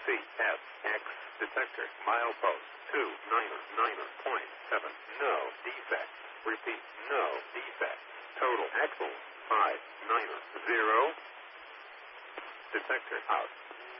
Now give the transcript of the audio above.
CFX detector. Milepost 299.7. No defect. Repeat, no defect. Total axle 590. Detector out.